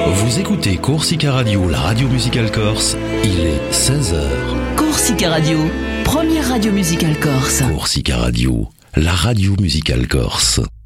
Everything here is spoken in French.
Vous écoutez Corsica Radio, la radio musicale corse. Il est 16h. Corsica Radio, première radio musicale corse. Corsica Radio, la radio musicale corse.